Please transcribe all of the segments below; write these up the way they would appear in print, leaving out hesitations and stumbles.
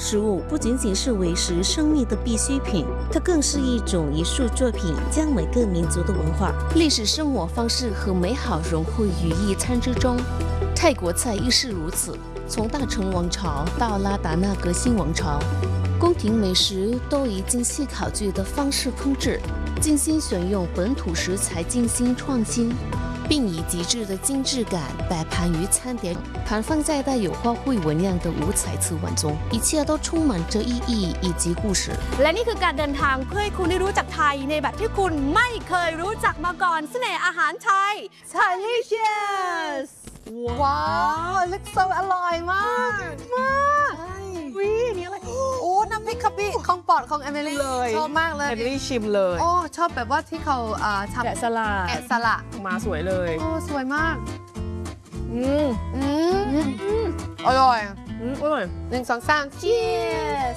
食物不仅仅是维持生命的必需品，它更是一种艺术作品，将每个民族的文化、历史生活方式和美好融汇于一餐之中。泰国菜亦是如此，从大成王朝到拉达纳革新王朝，宫廷美食都以精细考据的方式烹制，精心选用本土食材进行创新，并以极致的精致感摆盘于餐碟，盘放在带有花卉纹样的五彩瓷碗中，一切都充满着意义以及故事。 และนี่คือการเดินทางเพื่อให้คุณได้รู้จักไทยในแบบที่คุณไม่เคยรู้จักมาก่อนเสน่ห์อาหารไทย Delicious ว้าวลึกโซอร่อยมากวินี่อะไรโอ้น้ำพริกกะปิของโปรดของเอมิลี่เลยชอบมากเลยเอมิลี่ชิมเลยโอ้ชอบแบบว่าที่เขาทำแกะสลัดมาสวยเลยโอ้สวยมากอร่อยอร่อย 1 2 3 Cheers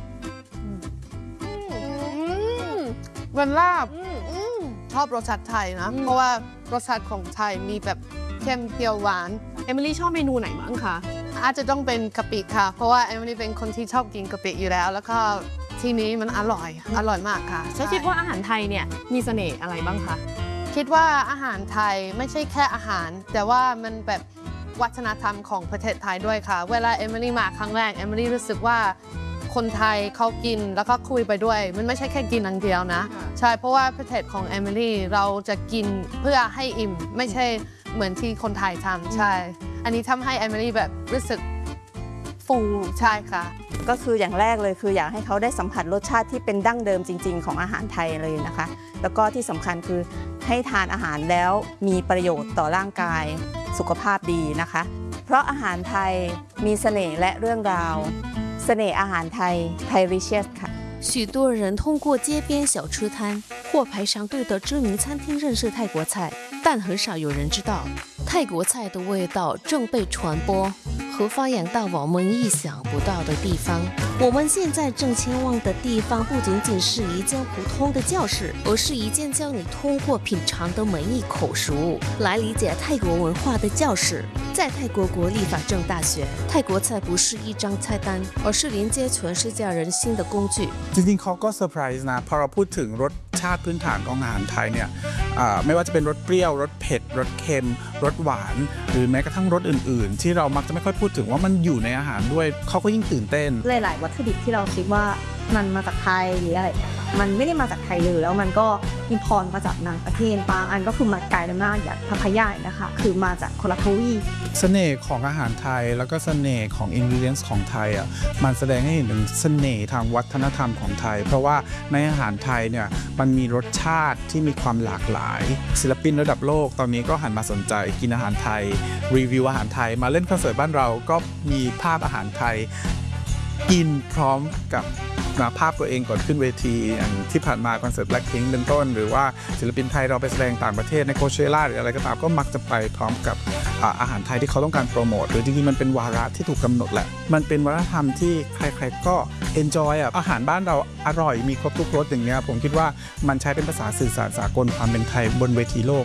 มันลาบชอบรสชาติไทยนะเพราะว่ารสชาติของไทยมีแบบเค็มเปรี้ยวหวานเอมิลี่ชอบเมนูไหนบ้างคะอาจจะต้องเป็นกะปิค่ะเพราะว่าเอมิลี่เป็นคนที่ชอบกินกะปิอยู่แล้วแล้วก็ที่นี้มันอร่อยมากค่ะแล้วคิดว่าอาหารไทยเนี่ยมีเสน่ห์อะไรบ้างคะคิดว่าอาหารไทยไม่ใช่แค่อาหารแต่ว่ามันแบบวัฒนธรรมของประเทศไทยด้วยค่ะเวลาเอมิลี่มาครั้งแรกเอมิลี่รู้สึกว่าคนไทยเขากินแล้วก็คุยไปด้วยมันไม่ใช่แค่กินอย่างเดียวนะใช่เพราะว่าประเทศของเอมิลี่เราจะกินเพื่อให้อิ่มไม่ใช่เหมือนที่คนไทยทำใช่อันนี้ทำให้เอมิลี่แบบรู้สึกฟูใช่ค่ะก็คืออย่างแรกเลยคืออยากให้เขาได้สัมผัสรสชาติที่เป็นดั้งเดิมจริงๆของอาหารไทยเลยนะคะแล้วก็ที่สำคัญคือให้ทานอาหารแล้วมีประโยชน์ต่อร่างกายสุขภาพดีนะคะเพราะอาหารไทยมีเสน่ห์และเรื่องราวเสน่ห์อาหารไทย Delicious ค่ะ许多人通过街边小吃摊或排长队的知名餐厅认识泰国菜，但很少有人知道，泰国菜的味道正被传播和发扬到我们意想不到的地方。我们现在正前往的地方不仅仅是一间普通的教室，而是一间教你通过品尝的每一口食物来理解泰国文化的教室。在泰国国立法政大学，泰国菜不是一张菜单，而是连接全世界人心的工具。 จริงๆเขาก็เซอร์ไพรส์นะพอเราพูดถึงรสชาติพื้นฐานของอาหารไทยเนี่ยไม่ว่าจะเป็นรสเปรี้ยวรสเผ็ดรสเค็มรสหวานหรือแม้กระทั่งรสอื่นๆที่เรามักจะไม่ค่อยพูดถึงว่ามันอยู่ในอาหารด้วยเขาก็ยิ่งตื่นเต้นหลายๆวัตถุดิบที่เราคิดว่ามันมาจากไทยหรืออะไรมันไม่ได้มาจากไทยเลยแล้วมันก็อิมพอร์ตมาจากต่างประเทศบางอันก็คือมาไกลมากอย่างพัทยานะคะคือมาจากคนละทวีปเสน่ห์ของอาหารไทยแล้วก็เสน่ห์ของอินกรีเดียนส์ของไทยมันแสดงให้เห็นถึงเสน่ห์ทางวัฒนธรรมของไทยเพราะว่าในอาหารไทยเนี่ยมันมีรสชาติที่มีความหลากหลายศิลปินระดับโลกตอนนี้ก็หันมาสนใจกินอาหารไทยรีวิวอาหารไทยมาเล่นคอนเสิร์ตบ้านเราก็มีภาพอาหารไทยกินพร้อมกับภาพตัวเองก่อนขึ้นเวทีอย่างที่ผ่านมาคอนเสิร์ต Blackpink เป็นต้นหรือว่าศิลปินไทยเราไปแสดงต่างประเทศในโคเชล่าหรืออะไรก็ตามก็มักจะไปพร้อมกับอาหารไทยที่เขาต้องการโปรโมทหรือจริงๆมันเป็นวาระที่ถูกกำหนดแหละมันเป็นวัฒนธรรมที่ใครๆก็ enjoy อาหารบ้านเราอร่อยมีครบทุกรสอย่างเงี้ยผมคิดว่ามันใช้เป็นภาษาสื่อสารสากลความเป็นไทยบนเวทีโลก